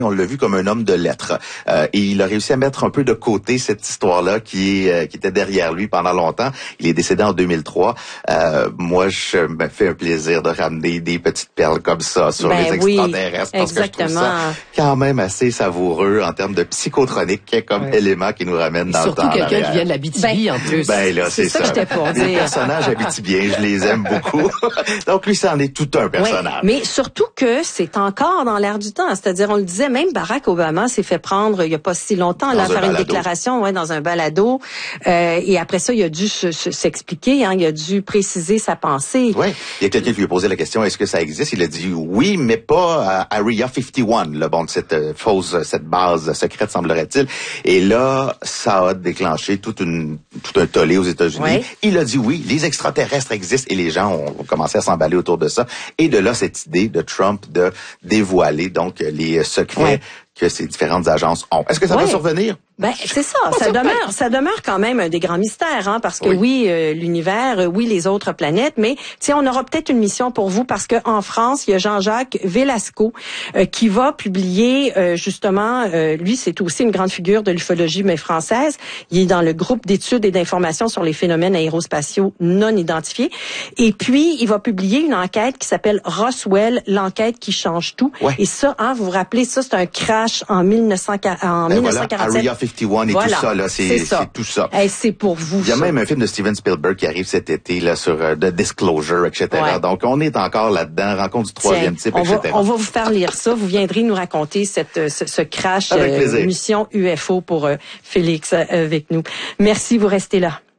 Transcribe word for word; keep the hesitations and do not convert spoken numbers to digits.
On l'a vu comme un homme de lettres. Euh, et il a réussi à mettre un peu de côté cette histoire-là qui, est, euh, qui était derrière lui pendant longtemps. Il est décédé en deux mille trois. Euh, moi, je me fais un plaisir de ramener des petites perles comme ça sur ben les extraterrestres. Oui, parce que je trouve ça quand même assez savoureux en termes de psychotronique comme ouais. élément qui nous ramène et dans le temps. Surtout quelqu'un qui vient de l'Abitibi ben, en plus. Ben là, c'est, c'est ça. ça. Pour les dire. personnages abitibiens, je les aime beaucoup. Donc lui, ça en est tout un personnage. Ouais, mais surtout que c'est encore dans l'air du temps. C'est-à-dire, on le disait, même Barack Obama s'est fait prendre il y a pas si longtemps là, à faire balado. une déclaration ouais, dans un balado. Euh, et après ça, il a dû se, se, s'expliquer, hein, il a dû préciser sa pensée. Oui, il y a quelqu'un qui lui a posé la question, est-ce que ça existe? Il a dit oui, mais pas à Area cinquante et un, là, bon, cette euh, fausse, cette base secrète, semblerait-il. Et là, ça a déclenché toute une, tout un tollé aux États-Unis. Oui. Il a dit oui, les extraterrestres existent et les gens ont commencé à s'emballer autour de ça. Et de là, cette idée de Trump de dévoiler donc les secrets oui. que ces différentes agences ont. Est-ce que ça oui. va survenir? Ben c'est ça, ça demeure, ça demeure quand même un des grands mystères, hein, parce que oui, oui euh, l'univers, euh, oui les autres planètes, mais tiens, on aura peut-être une mission pour vous parce que en France, il y a Jean-Jacques Velasco euh, qui va publier euh, justement, euh, lui c'est aussi une grande figure de l'ufologie mais française. Il est dans le groupe d'études et d'informations sur les phénomènes aérospatiaux non identifiés, et puis il va publier une enquête qui s'appelle Roswell, l'enquête qui change tout. Ouais. Et ça, hein, vous vous rappelez, ça c'est un crash en mille neuf cents en ben mille neuf cent quarante-sept. Voilà, et voilà, tout ça, là, c'est, c'est, c'est tout ça. Et c'est pour vous. Il y a ça. même un film de Steven Spielberg qui arrive cet été, là, sur uh, The Disclosure, et cetera. Ouais. Donc, on est encore là-dedans, rencontre du troisième Tiens, type, on et cetera. Va, on va vous faire lire ça. Vous viendrez nous raconter cette, ce, ce crash, euh, mission U F O pour euh, Félix euh, avec nous. Merci, vous restez là.